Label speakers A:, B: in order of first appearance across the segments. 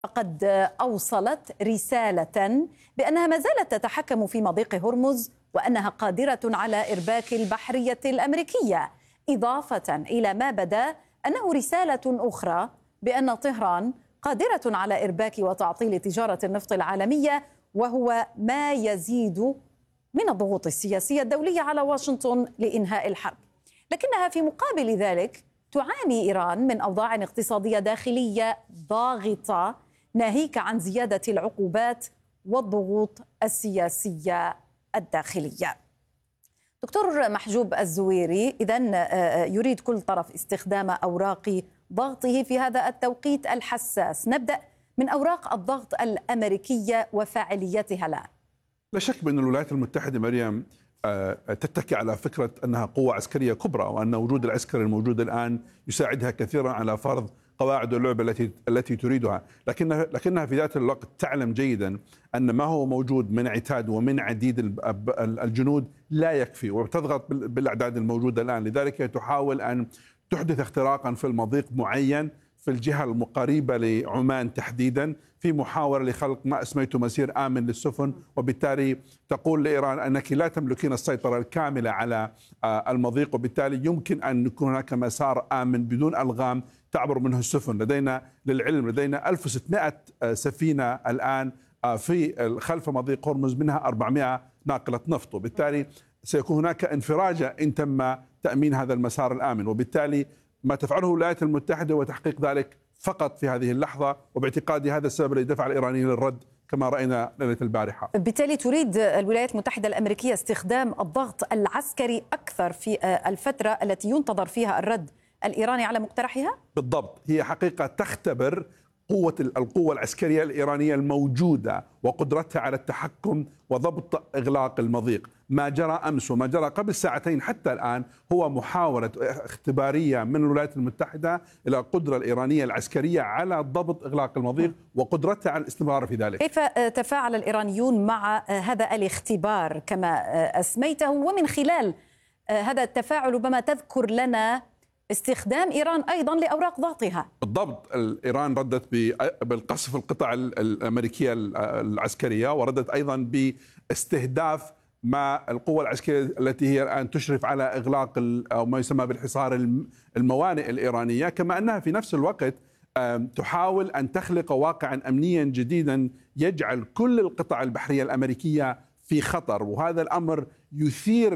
A: قد أوصلت رسالة بأنها ما زالت تتحكم في مضيق هرمز وأنها قادرة على إرباك البحرية الأمريكية، إضافة إلى ما بدا أنه رسالة أخرى بأن طهران قادرة على إرباك وتعطيل تجارة النفط العالمية، وهو ما يزيد من الضغوط السياسية الدولية على واشنطن لإنهاء الحرب. لكنها في مقابل ذلك تعاني إيران من أوضاع اقتصادية داخلية ضاغطة، ناهيك عن زيادة العقوبات والضغوط السياسية الداخلية. دكتور محجوب الزويري، إذن يريد كل طرف استخدام أوراق ضغطه في هذا التوقيت الحساس. نبدأ من أوراق الضغط الأمريكية وفاعليتها الآن.
B: لا شك بأن الولايات المتحدة مريم تتكي على فكرة أنها قوة عسكرية كبرى، وأن وجود العسكري الموجود الآن يساعدها كثيرا على فرض قواعد اللعبة التي تريدها، لكنها في ذات الوقت تعلم جيدا أن ما هو موجود من عتاد ومن عديد الجنود لا يكفي، وتضغط بالأعداد الموجودة الآن. لذلك تحاول أن تحدث اختراقا في المضيق معين في الجهة المقربة لعمان تحديدا، في محاولة لخلق ما اسميته مسير آمن للسفن، وبالتالي تقول لإيران أنك لا تملكين السيطرة الكاملة على المضيق، وبالتالي يمكن أن يكون هناك مسار آمن بدون ألغام تعبر منه السفن. للعلم لدينا 1600 سفينة الآن في خلف مضيق هرمز، منها 400 ناقلة نفط، وبالتالي سيكون هناك انفراجة إن تم تأمين هذا المسار الآمن. وبالتالي ما تفعله الولايات المتحدة وتحقيق ذلك فقط في هذه اللحظة، وباعتقادي هذا السبب الذي دفع الإيرانيين للرد كما رأينا ليلة البارحة.
A: بالتالي تريد الولايات المتحدة الأمريكية استخدام الضغط العسكري أكثر في الفترة التي ينتظر فيها الرد الإيراني على مقترحها؟
B: بالضبط، هي حقيقة تختبر القوة العسكرية الإيرانية الموجودة وقدرتها على التحكم وضبط إغلاق المضيق. ما جرى أمس وما جرى قبل ساعتين حتى الآن هو محاولة اختبارية من الولايات المتحدة إلى القدرة الإيرانية العسكرية على ضبط إغلاق المضيق وقدرتها على الاستمرار في ذلك.
A: كيف تفاعل الإيرانيون مع هذا الاختبار كما أسميته، ومن خلال هذا التفاعل ربما تذكر لنا استخدام إيران أيضا لأوراق ضغطها؟
B: بالضبط، إيران ردت بالقصف القطع الأمريكية العسكرية، وردت أيضا باستهداف ما القوة العسكرية التي هي الآن تشرف على إغلاق أو ما يسمى بالحصار الموانئ الإيرانية، كما أنها في نفس الوقت تحاول أن تخلق واقعا أمنيا جديدا يجعل كل القطع البحرية الأمريكية في خطر. وهذا الأمر يثير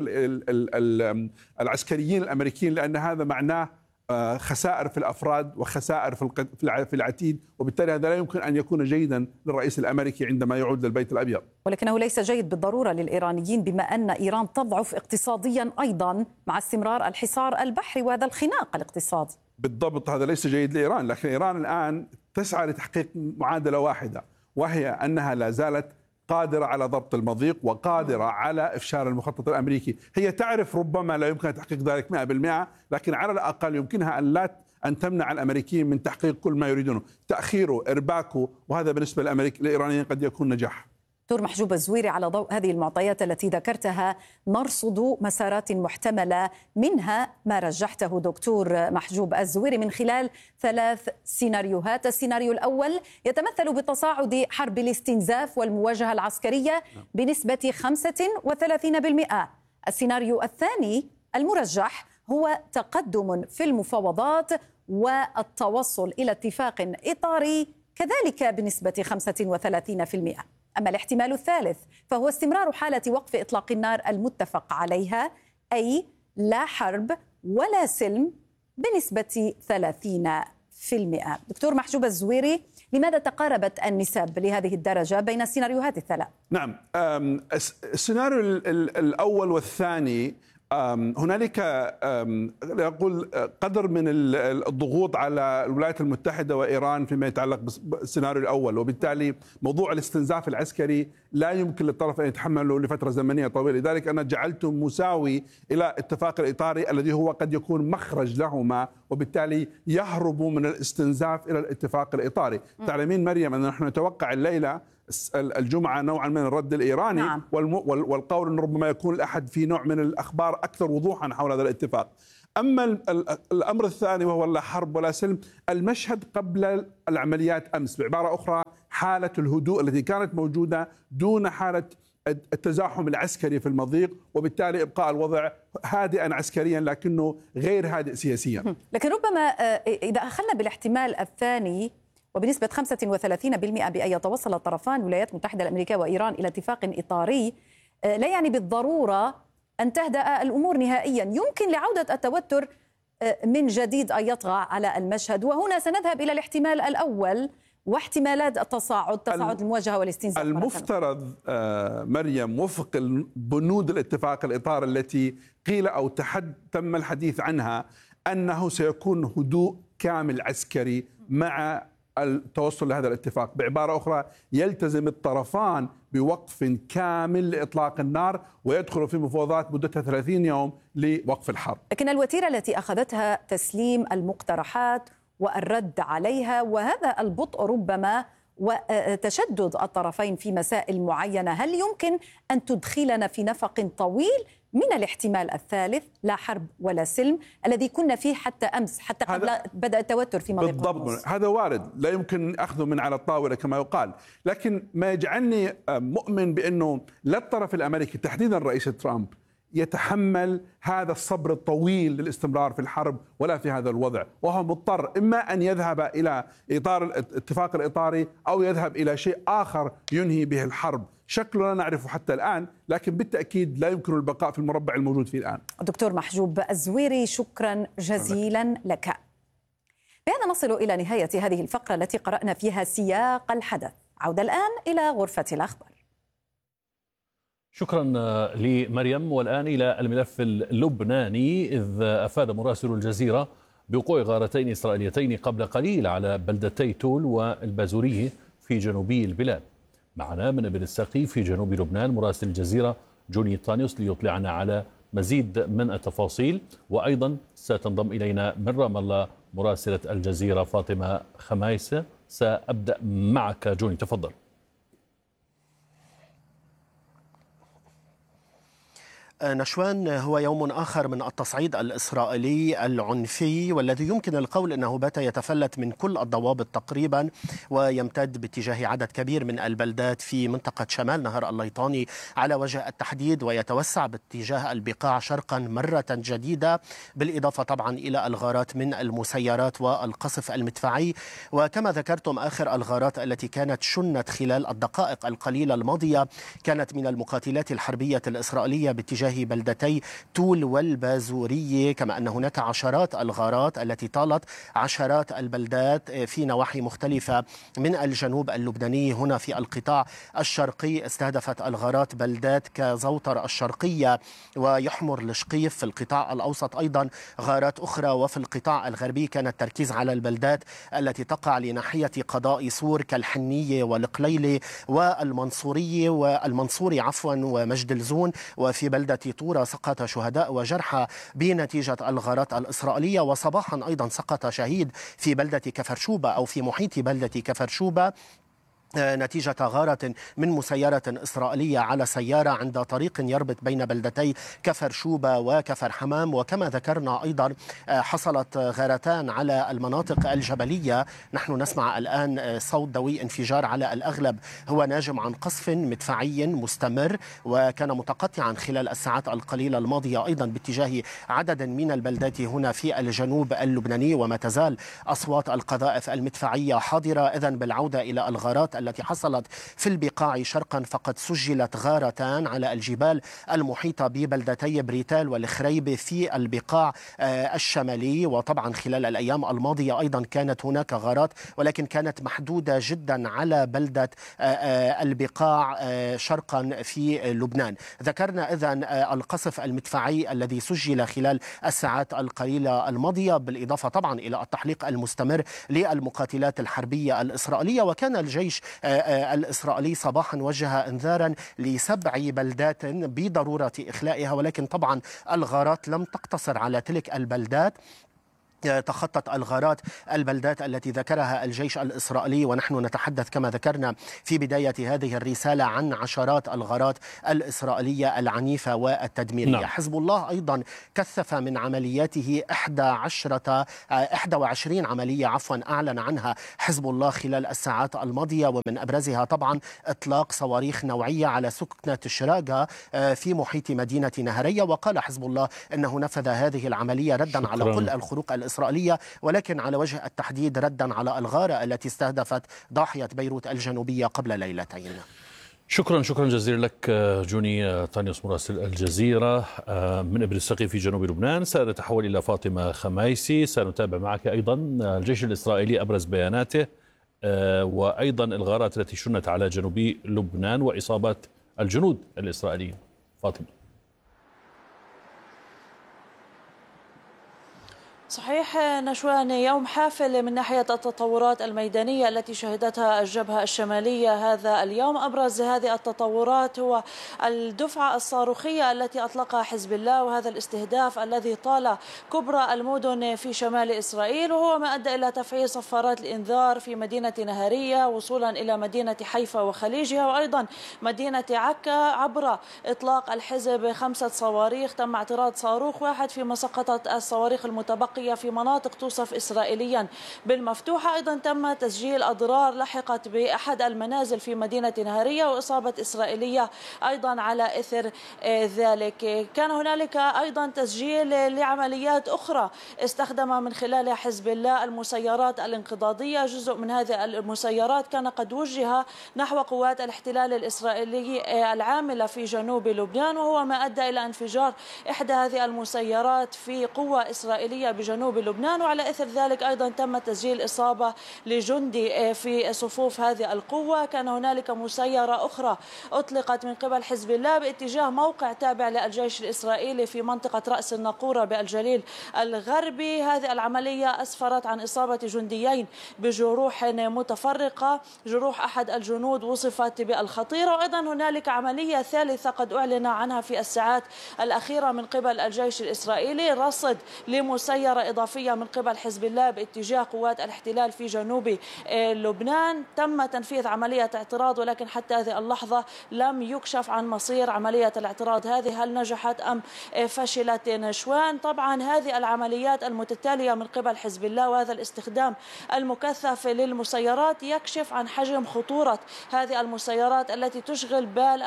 B: العسكريين الأمريكيين، لأن هذا معناه خسائر في الأفراد وخسائر في العتيد، وبالتالي هذا لا يمكن أن يكون جيدا للرئيس الأمريكي عندما يعود للبيت الأبيض.
A: ولكنه ليس جيد بالضرورة للإيرانيين، بما أن إيران تضعف اقتصاديا أيضا مع استمرار الحصار البحري وهذا الخناق الاقتصادي.
B: بالضبط، هذا ليس جيد لإيران، لكن إيران الآن تسعى لتحقيق معادلة واحدة، وهي أنها لا زالت قادرة على ضبط المضيق وقادرة على إفشال المخطط الأمريكي. هي تعرف ربما لا يمكن تحقيق ذلك 100%، لكن على الأقل يمكنها أن تمنع الأمريكيين من تحقيق كل ما يريدونه، تأخيره، إرباكه، وهذا بالنسبة للإيرانيين قد يكون نجاح.
A: دكتور محجوب الزويري، على ضوء هذه المعطيات التي ذكرتها نرصد مسارات محتملة، منها ما رجحته دكتور محجوب الزويري من خلال 3 سيناريوهات. السيناريو الأول يتمثل بتصاعد حرب الاستنزاف والمواجهة العسكرية بنسبة 35%. السيناريو الثاني المرجح هو تقدم في المفاوضات والتوصل إلى اتفاق إطاري كذلك بنسبة 35%. أما الاحتمال الثالث فهو استمرار حالة وقف إطلاق النار المتفق عليها، أي لا حرب ولا سلم بنسبة 30%. دكتور محجوب الزويري، لماذا تقاربت النسب لهذه الدرجة بين السيناريوهات الثلاث؟
B: نعم، السيناريو الأول والثاني هنالك أقول قدر من الضغوط على الولايات المتحدة وإيران فيما يتعلق بالسيناريو الأول، وبالتالي موضوع الاستنزاف العسكري لا يمكن للطرف أن يتحمله لفترة زمنية طويلة. لذلك أنا جعلته مساوي إلى اتفاق الإطاري الذي هو قد يكون مخرج لهما، وبالتالي يهربوا من الاستنزاف إلى الاتفاق الإطاري. تعلمين مريم أن نحن نتوقع الليلة الجمعة نوعا من الرد الإيراني. نعم. والقول أن ربما يكون الأحد في نوع من الأخبار أكثر وضوحا حول هذا الاتفاق. أما الأمر الثاني وهو لا حرب ولا سلم، المشهد قبل العمليات أمس، بعبارة أخرى حالة الهدوء التي كانت موجودة دون حالة التزاحم العسكري في المضيق، وبالتالي إبقاء الوضع هادئا عسكريا لكنه غير هادئ سياسيا.
A: لكن ربما إذا أخذنا بالاحتمال الثاني وبنسبة 35% بأن يتوصل الطرفان الولايات المتحدة الأمريكية وإيران إلى اتفاق إطاري، لا يعني بالضرورة أن تهدأ الأمور نهائيا. يمكن لعودة التوتر من جديد أن يطغى على المشهد، وهنا سنذهب إلى الاحتمال الأول واحتمالات تصاعد المواجهة والاستنزاف.
B: المفترض مريم وفق بنود الاتفاق الإطار التي قيل أو تم الحديث عنها أنه سيكون هدوء كامل عسكري مع التوصل لهذا الاتفاق. بعبارة أخرى يلتزم الطرفان بوقف كامل لإطلاق النار ويدخل في مفاوضات مدتها 30 يوم لوقف الحرب.
A: لكن الوتيرة التي أخذتها تسليم المقترحات والرد عليها، وهذا البطء ربما وتشدد الطرفين في مسائل معينة، هل يمكن أن تدخلنا في نفق طويل من الاحتمال الثالث لا حرب ولا سلم الذي كنا فيه حتى أمس، حتى قبل بدأ التوتر في مضيق
B: بالضبط هرمز؟ هذا وارد، لا يمكن أخذه من على الطاولة كما يقال، لكن ما يجعلني مؤمن بأنه لا الطرف الأمريكي تحديدا الرئيس ترامب يتحمل هذا الصبر الطويل للاستمرار في الحرب ولا في هذا الوضع، وهو مضطر إما أن يذهب إلى إطار الاتفاق الإطاري أو يذهب إلى شيء آخر ينهي به الحرب. شكله لا نعرفه حتى الآن، لكن بالتأكيد لا يمكن البقاء في المربع الموجود فيه الآن.
A: دكتور محجوب الزويري، شكرا جزيلا لك. بهذا نصل إلى نهاية هذه الفقرة التي قرأنا فيها سياق الحدث. عودة الآن إلى غرفة الأخبار.
C: شكرا لمريم. والآن إلى الملف اللبناني، إذ أفاد مراسل الجزيرة بوقوع غارتين إسرائيليتين قبل قليل على بلدتي تول والبازورية في جنوبي البلاد. معنا من ابن الساقي في جنوب لبنان مراسل الجزيرة جوني طانيوس ليطلعنا على مزيد من التفاصيل، وأيضا ستنضم إلينا من رام الله مراسلة الجزيرة فاطمة خمايسة. سأبدأ معك جوني، تفضل.
D: نشوان، هو يوم آخر من التصعيد الإسرائيلي العنفي، والذي يمكن القول أنه بات يتفلت من كل الضوابط تقريبا ويمتد باتجاه عدد كبير من البلدات في منطقة شمال نهر الليطاني على وجه التحديد، ويتوسع باتجاه البقاع شرقا مرة جديدة، بالإضافة طبعا إلى الغارات من المسيرات والقصف المدفعي. وكما ذكرتم آخر الغارات التي كانت شنت خلال الدقائق القليلة الماضية كانت من المقاتلات الحربية الإسرائيلية باتجاه بلدتي تول والبازورية، كما أن هناك عشرات الغارات التي طالت عشرات البلدات في نواحي مختلفة من الجنوب اللبناني. هنا في القطاع الشرقي استهدفت الغارات بلدات كزوطر الشرقية ويحمر الشقيف، في القطاع الأوسط أيضا غارات أخرى، وفي القطاع الغربي كان التركيز على البلدات التي تقع لناحية قضاء سور كالحنية والقليلة والمنصورية ومجد الزون. وفي بلدة طورة سقط شهداء وجرحى بنتيجة الغارات الإسرائيلية، وصباحا أيضا سقط شهيد في بلدة كفرشوبة أو في محيط بلدة كفرشوبة نتيجة غارة من مسيرة إسرائيلية على سيارة عند طريق يربط بين بلدتي كفر شوبة وكفر حمام. وكما ذكرنا أيضا حصلت غارتان على المناطق الجبلية. نحن نسمع الآن صوت دوي انفجار على الأغلب هو ناجم عن قصف مدفعي مستمر، وكان متقطعا خلال الساعات القليلة الماضية أيضا باتجاه عدد من البلدات هنا في الجنوب اللبناني. وما تزال أصوات القذائف المدفعية حاضرة. إذن بالعودة إلى الغارات التي حصلت في البقاع شرقا، فقد سجلت غارتان على الجبال المحيطة ببلدتي بريتال والخريبة في البقاع الشمالي. وطبعا خلال الأيام الماضية أيضا كانت هناك غارات، ولكن كانت محدودة جدا على بلدة البقاع شرقا في لبنان. ذكرنا إذن القصف المدفعي الذي سجل خلال الساعات القليلة الماضية، بالإضافة طبعا إلى التحليق المستمر للمقاتلات الحربية الإسرائيلية. وكان الجيش الإسرائيلي صباحا وجه انذارا ل7 بلدات بضرورة إخلائها، ولكن طبعا الغارات لم تقتصر على تلك البلدات. تخطت الغارات البلدات التي ذكرها الجيش الإسرائيلي، ونحن نتحدث كما ذكرنا في بداية هذه الرسالة عن عشرات الغارات الإسرائيلية العنيفة والتدميرية.
C: نعم.
D: حزب الله أيضا كثف من عملياته 21 عملية أعلن عنها حزب الله خلال الساعات الماضية، ومن أبرزها طبعا إطلاق صواريخ نوعية على سكنة شراقة في محيط مدينة نهرية. وقال حزب الله أنه نفذ هذه العملية ردا على كل الخروق الإسرائيلية، ولكن على وجه التحديد ردا على الغارة التي استهدفت ضاحية بيروت الجنوبية قبل ليلتين.
C: شكرا جزيلا لك جوني طانيوس مراسل الجزيرة من إبر السقي في جنوب لبنان. سنتحول إلى فاطمة خمايسي، سنتابع معك أيضا الجيش الإسرائيلي أبرز بياناته وأيضا الغارات التي شنت على جنوب لبنان وإصابات الجنود الإسرائيليين. فاطمة.
E: صحيح نشوان، يوم حافل من ناحية التطورات الميدانية التي شهدتها الجبهة الشمالية هذا اليوم. أبرز هذه التطورات هو الدفعة الصاروخية التي أطلقها حزب الله، وهذا الاستهداف الذي طال كبرى المدن في شمال إسرائيل، وهو ما أدى إلى تفعيل صفارات الإنذار في مدينة نهرية وصولا إلى مدينة حيفا وخليجها، وأيضا مدينة عكا، عبر إطلاق الحزب 5 صواريخ. تم اعتراض صاروخ واحد فيما سقطت الصواريخ المتبقية في مناطق توصف إسرائيليا بالمفتوحة. أيضا تم تسجيل أضرار لحقت بأحد المنازل في مدينة نهارية وإصابة إسرائيلية أيضا على إثر ذلك. كان هنالك أيضا تسجيل لعمليات أخرى استخدم من خلالها حزب الله المسيرات الانقضاضية. جزء من هذه المسيرات كان قد وجه نحو قوات الاحتلال الإسرائيلي العاملة في جنوب لبنان، وهو ما أدى إلى انفجار إحدى هذه المسيرات في قوة إسرائيلية بجنوب لبنان، وعلى إثر ذلك أيضا تم تسجيل إصابة لجندي في صفوف هذه القوة. كان هنالك مسيرة أخرى أطلقت من قبل حزب الله باتجاه موقع تابع للجيش الإسرائيلي في منطقة رأس الناقورة بالجليل الغربي. هذه العملية أسفرت عن إصابة جنديين بجروح متفرقة. جروح أحد الجنود وصفت بالخطيرة. وأيضا هنالك عملية ثالثة قد أعلن عنها في الساعات الأخيرة من قبل الجيش الإسرائيلي، رصد لمسيرة إضافية من قبل حزب الله باتجاه قوات الاحتلال في جنوب لبنان. تم تنفيذ عملية اعتراض، ولكن حتى هذه اللحظة لم يكشف عن مصير عملية الاعتراض هذه، هل نجحت أم فشلت. نشوان، طبعا هذه العمليات المتتالية من قبل حزب الله وهذا الاستخدام المكثف للمسيرات يكشف عن حجم خطورة هذه المسيرات التي تشغل بال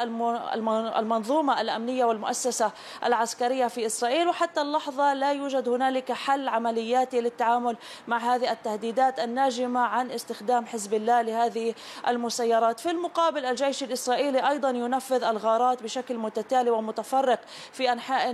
E: المنظومة الأمنية والمؤسسة العسكرية في إسرائيل. وحتى اللحظة لا يوجد هنالك حل عملياتي للتعامل مع هذه التهديدات الناجمة عن استخدام حزب الله لهذه المسيرات. في المقابل الجيش الإسرائيلي أيضا ينفذ الغارات بشكل متتالي ومتفرق في أنحاء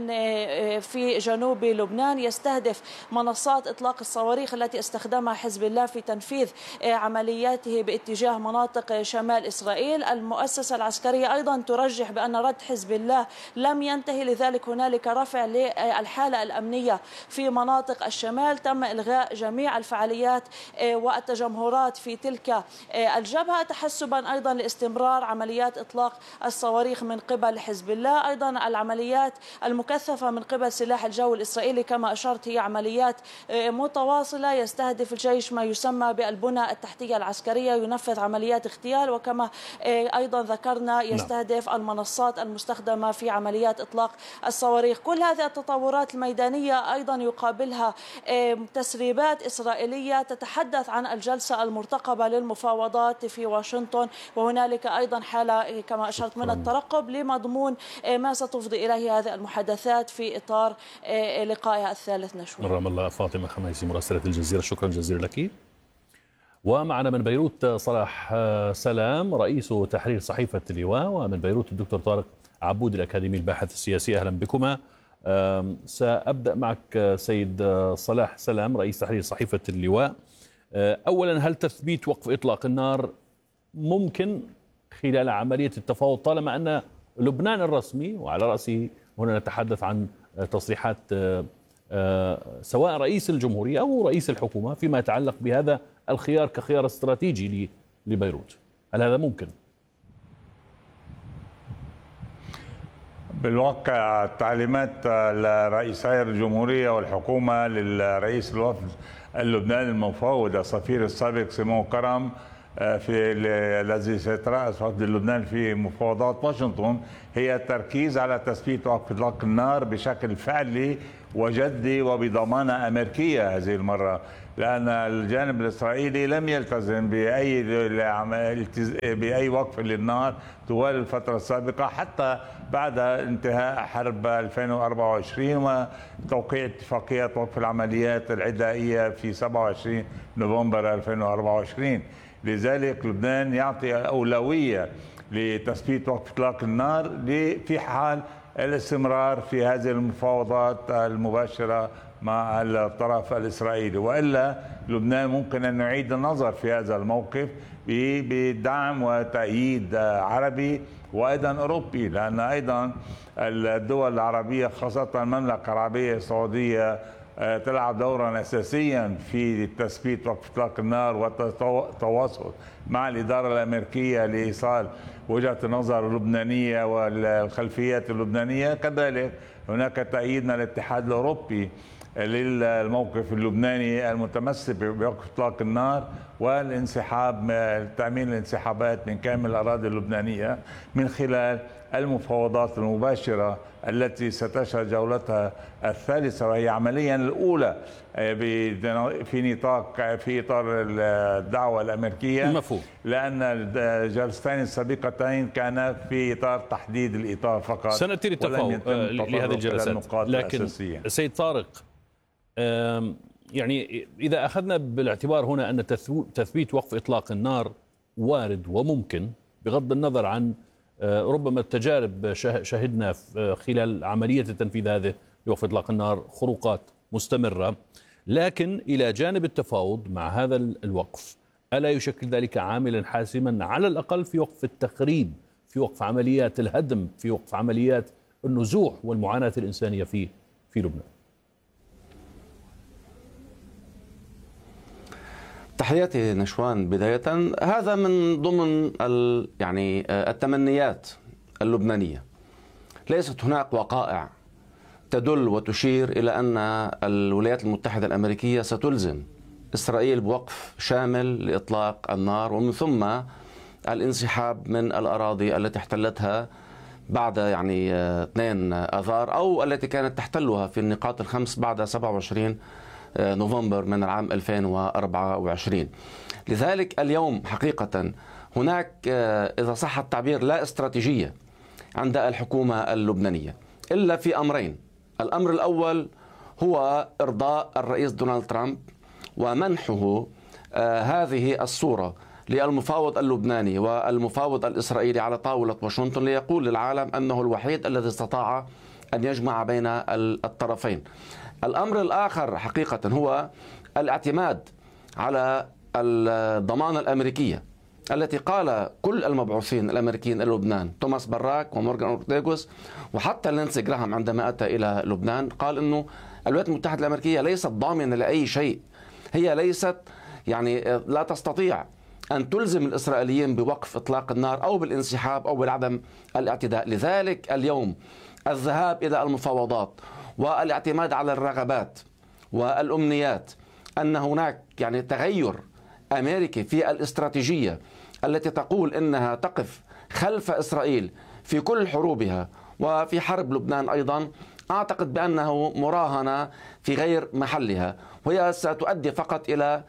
E: في جنوب لبنان، يستهدف منصات إطلاق الصواريخ التي استخدمها حزب الله في تنفيذ عملياته باتجاه مناطق شمال إسرائيل. المؤسسة العسكرية أيضا ترجح بأن رد حزب الله لم ينتهي، لذلك هنالك رفع للحالة الأمنية في مناطق الشمال. تم إلغاء جميع الفعاليات والتجمهرات في تلك الجبهة تحسبا أيضا لاستمرار عمليات إطلاق الصواريخ من قبل حزب الله. أيضا العمليات المكثفة من قبل سلاح الجو الإسرائيلي كما أشرت هي عمليات متواصلة. يستهدف الجيش ما يسمى بالبنى التحتية العسكرية، ينفذ عمليات اغتيال، وكما أيضا ذكرنا يستهدف المنصات المستخدمة في عمليات إطلاق الصواريخ. كل هذه التطورات الميدانية أيضا يقابلها تسريبات إسرائيلية تتحدث عن الجلسة المرتقبة للمفاوضات في واشنطن، وهنالك أيضا حالة كما أشرت من الترقب لمضمون ما ستفضي إليه هذه المحادثات في إطار لقائها الثالث. نشوى
C: رحم الله. فاطمة خمايسي مراسلة الجزيرة، شكرا جزيلا لك. ومعنا من بيروت صلاح سلام رئيس تحرير صحيفة اللواء، ومن بيروت الدكتور طارق عبود الأكاديمي الباحث السياسي. أهلا بكما. سأبدأ معك سيد صلاح سلام رئيس تحرير صحيفة اللواء. أولا، هل تثبيت وقف إطلاق النار ممكن خلال عملية التفاوض طالما أن لبنان الرسمي وعلى رأسه هنا نتحدث عن تصريحات سواء رئيس الجمهورية أو رئيس الحكومة فيما يتعلق بهذا الخيار كخيار استراتيجي لبيروت، هل هذا ممكن؟
F: بالواقع تعليمات الرئيسي الجمهورية والحكومة للرئيس الوفد اللبناني المفوض السفير السابق سيمون كرم الذي سيترأس وفد لبنان في مفاوضات واشنطن هي التركيز على تثبيت وقف اطلاق النار بشكل فعلي وجدي وبضمانة أمريكية هذه المرة، لأن الجانب الإسرائيلي لم يلتزم بأي وقف للنار طوال الفترة السابقة حتى بعد انتهاء حرب 2024 وتوقيع اتفاقية وقف العمليات العدائية في 27 نوفمبر 2024. لذلك لبنان يعطي أولوية لتثبيت وقف إطلاق النار في حال الاستمرار في هذه المفاوضات المباشرة مع الطرف الإسرائيلي، وإلا لبنان ممكن أن نعيد النظر في هذا الموقف بدعم وتأييد عربي وأيضا أوروبي، لأن أيضا الدول العربية خاصة المملكة العربية السعودية تلعب دورا أساسيا في تثبيت وقف إطلاق النار والتواصل مع الإدارة الأمريكية لإيصال وجهة النظر اللبنانية والخلفيات اللبنانية. كذلك هناك تأييد من الاتحاد الأوروبي للموقف اللبناني المتمسك بوقف إطلاق النار والانسحاب، تأمين الانسحابات من كامل الأراضي اللبنانية من خلال المفاوضات المباشرة التي ستشهد جولتها الثالثة، وهي عمليا الأولى في إطار الدعوة الأمريكية.
C: مفهوم.
F: لأن الجلستين السابقتين كان في إطار تحديد الإطار فقط،
C: سنأتي للتفاوض لهذه الجلسات. لكن سيد طارق، يعني إذا أخذنا بالاعتبار هنا أن تثبيت وقف إطلاق النار وارد وممكن بغض النظر عن ربما التجارب شهدنا خلال عملية التنفيذ هذه لوقف إطلاق النار خروقات مستمرة، لكن إلى جانب التفاوض مع هذا الوقف ألا يشكل ذلك عاملا حاسما على الأقل في وقف التخريب، في وقف عمليات الهدم، في وقف عمليات النزوح والمعاناة الإنسانية في لبنان؟
G: تحياتي نشوان. بداية هذا من ضمن يعني التمنيات اللبنانية. ليست هناك وقائع تدل وتشير إلى أن الولايات المتحدة الأمريكية ستلزم إسرائيل بوقف شامل لإطلاق النار ومن ثم الانسحاب من الأراضي التي احتلتها بعد 2 آذار أو التي كانت تحتلها في النقاط الخمس بعد 27 نوفمبر من العام 2024. لذلك اليوم حقيقة هناك إذا صح التعبير لا استراتيجية عند الحكومة اللبنانية إلا في أمرين. الأمر الأول هو إرضاء الرئيس دونالد ترامب ومنحه هذه الصورة للمفاوض اللبناني والمفاوض الإسرائيلي على طاولة واشنطن ليقول للعالم أنه الوحيد الذي استطاع أن يجمع بين الطرفين. الأمر الآخر حقيقة هو الاعتماد على الضمانة الأمريكية التي قال كل المبعوثين الأمريكيين إلى لبنان، توماس براك ومورغان أورتيغوس وحتى لينسي جراهام عندما أتى إلى لبنان قال أنه الولايات المتحدة الأمريكية ليست ضامنة لأي شيء، هي ليست لا تستطيع أن تلزم الإسرائيليين بوقف إطلاق النار أو بالانسحاب أو بالعدم الاعتداء. لذلك اليوم الذهاب إلى المفاوضات والاعتماد على الرغبات والأمنيات أن هناك تغير أمريكي في الاستراتيجية التي تقول إنها تقف خلف إسرائيل في كل حروبها وفي حرب لبنان أيضا، أعتقد بأنه مراهنة في غير محلها، وهي ستؤدي فقط إلى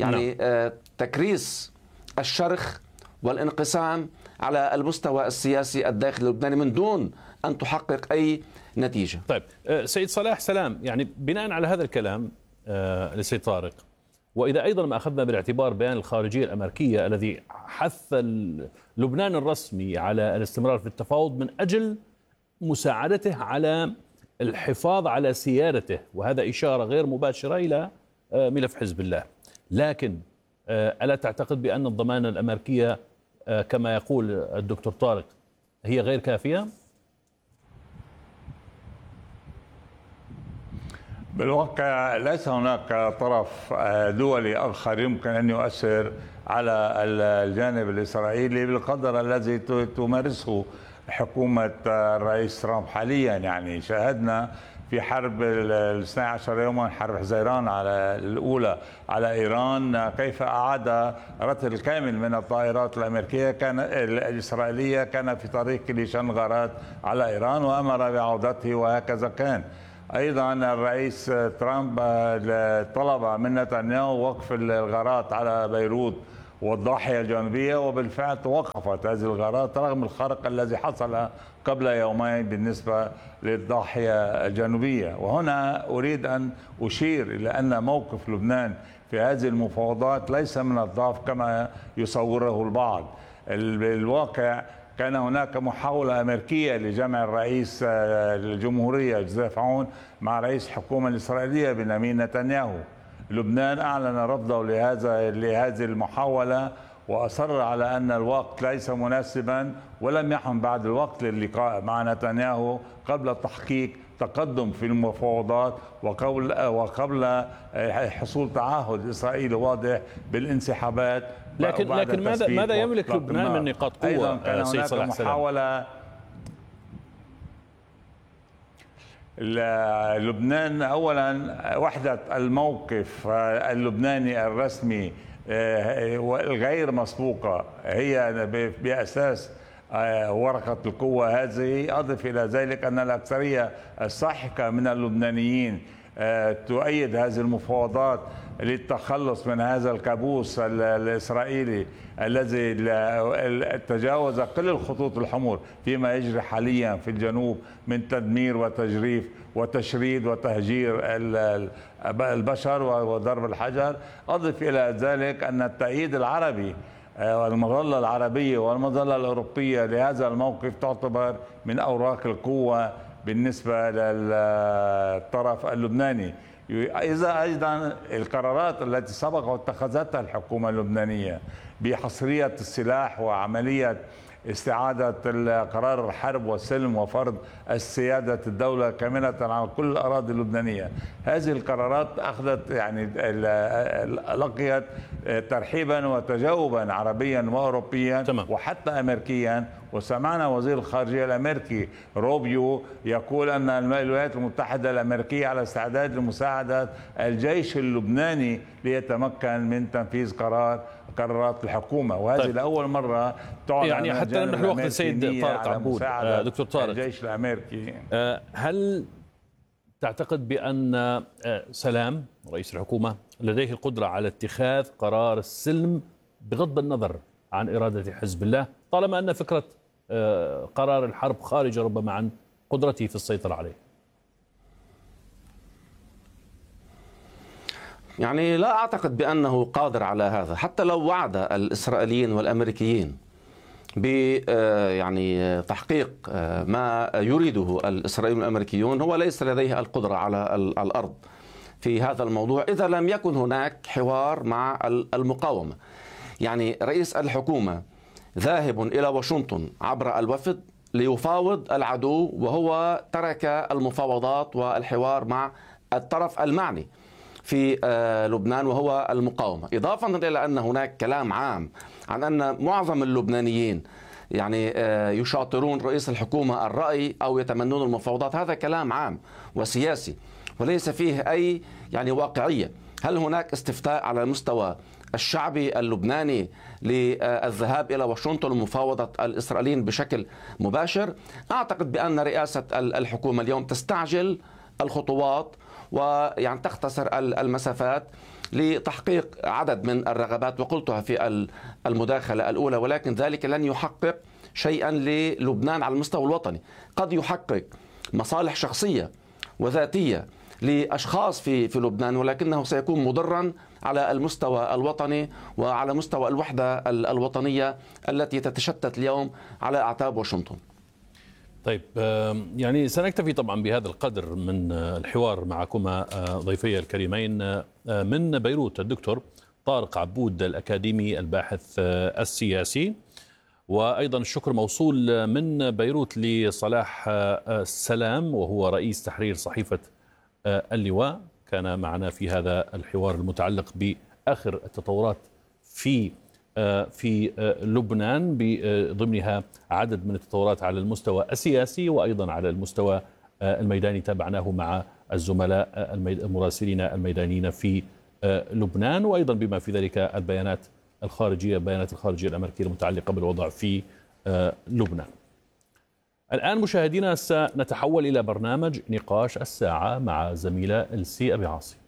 G: تكريس الشرخ والانقسام على المستوى السياسي الداخلي اللبناني من دون أن تحقق أي نتيجة.
C: طيب سيد صلاح سلام، بناء على هذا الكلام لسيد طارق، وإذا أيضا ما أخذنا بالاعتبار بيان الخارجية الأمريكية الذي حث لبنان الرسمي على الاستمرار في التفاوض من أجل مساعدته على الحفاظ على سيادته، وهذا إشارة غير مباشرة إلى ملف حزب الله، لكن ألا تعتقد بأن الضمانة الأمريكية كما يقول الدكتور طارق هي غير كافية؟
F: بالواقع ليس هناك طرف دولي آخر يمكن أن يؤثر على الجانب الإسرائيلي بالقدر الذي تمارسه حكومة الرئيس ترامب حاليا. يعني شاهدنا في حرب ال 12 يوما، حرب حزيران الأولى على إيران، كيف أعاد رتل الكامل من الطائرات الأمريكية الإسرائيلية كان في طريق لشن غارات على إيران وأمر بعودته، وهكذا كان. أيضا الرئيس ترامب طلب من نتنياهو وقف الغارات على بيروت والضاحية الجنوبية، وبالفعل توقفت هذه الغارات رغم الخرق الذي حصل قبل يومين بالنسبة للضاحية الجنوبية. وهنا أريد أن أشير إلى أن موقف لبنان في هذه المفاوضات ليس من الضعف كما يصوره البعض. الواقع كان هناك محاولة أمريكية لجمع الرئيس الجمهورية جوزيف عون مع رئيس الحكومة الإسرائيلية بنيامين نتنياهو. لبنان أعلن رفضه لهذه المحاولة، وأصر على أن الوقت ليس مناسبا، ولم يحن بعد الوقت للقاء مع نتنياهو قبل تحقيق تقدم في المفاوضات وقبل حصول تعهد إسرائيلي واضح بالانسحابات.
C: لكن ماذا يملك لبنان من نقاط قوة؟
F: أيضا كان هناك محاولة. لبنان أولا وحدة الموقف اللبناني الرسمي الغير مسبوقة هي بأساس ورقة القوة هذه. أضف إلى ذلك أن الأكثرية الساحقة من اللبنانيين تؤيد هذه المفاوضات للتخلص من هذا الكابوس الإسرائيلي الذي تجاوز كل الخطوط الحمر فيما يجري حاليا في الجنوب من تدمير وتجريف وتشريد وتهجير البشر وضرب الحجر. أضف إلى ذلك أن التأييد العربي والمظلة العربية والمظلة الأوروبية لهذا الموقف تعتبر من أوراق القوة بالنسبة للطرف اللبناني. إذا أيضا القرارات التي سبق واتخذتها الحكومة اللبنانية بحصرية السلاح وعملية استعادة قرار الحرب والسلم وفرض السيادة الدولة كاملة على كل الأراضي اللبنانية، هذه القرارات أخذت يعني لقيت ترحيبا وتجاوبا عربيا وأوروبيا وحتى أمريكيا. وسمعنا وزير الخارجية الأمريكي روبيو يقول أن الولايات المتحدة الأمريكية على استعداد لمساعدة الجيش اللبناني ليتمكن من تنفيذ قرارات الحكومة، وهذه لأول مرة تعلن
C: يعني حتى نمنح الوقت السيد طارق عبود. دكتور طارق،
F: الجيش الأمريكي،
C: هل تعتقد بأن سلام رئيس الحكومة لديه القدرة على اتخاذ قرار السلم بغض النظر عن إرادة حزب الله، طالما أن فكرة قرار الحرب خارجة ربما عن قدرته في السيطرة عليه؟
G: يعني لا أعتقد بأنه قادر على هذا، حتى لو وعد الإسرائيليين والأمريكيين يعني تحقيق ما يريده الإسرائيليون والأمريكيون، هو ليس لديه القدرة على الأرض في هذا الموضوع إذا لم يكن هناك حوار مع المقاومة. يعني رئيس الحكومة ذاهب إلى واشنطن عبر الوفد ليفاوض العدو، وهو ترك المفاوضات والحوار مع الطرف المعني في لبنان وهو المقاومة، إضافة إلى أن هناك كلام عام عن أن معظم اللبنانيين يعني يشاطرون رئيس الحكومة الرأي أو يتمنون المفاوضات. هذا كلام عام وسياسي وليس فيه أي يعني واقعية. هل هناك استفتاء على المستوى الشعبي اللبناني للذهاب إلى واشنطن ومفاوضة الإسرائيليين بشكل مباشر؟ أعتقد بأن رئاسة الحكومة اليوم تستعجل الخطوات ويعني تختصر المسافات لتحقيق عدد من الرغبات، وقلتها في المداخلة الأولى، ولكن ذلك لن يحقق شيئا للبنان على المستوى الوطني. قد يحقق مصالح شخصية وذاتية لأشخاص في لبنان، ولكنه سيكون مضرا على المستوى الوطني وعلى مستوى الوحدة الوطنية التي تتشتت اليوم على أعتاب واشنطن.
C: طيب، يعني سنكتفي طبعا بهذا القدر من الحوار معكما ضيفي الكريمين. من بيروت الدكتور طارق عبود الأكاديمي الباحث السياسي، وأيضا الشكر موصول من بيروت لصلاح السلام وهو رئيس تحرير صحيفة اللواء، كان معنا في هذا الحوار المتعلق بآخر التطورات في في لبنان ضمنها عدد من التطورات على المستوى السياسي وأيضا على المستوى الميداني تابعناه مع الزملاء المراسلين الميدانيين في لبنان، وأيضا بما في ذلك بيانات الخارجية الأمريكية المتعلقة بالوضع في لبنان. الآن مشاهدينا سنتحول إلى برنامج نقاش الساعة مع زميلة إلسي أبي عاصم.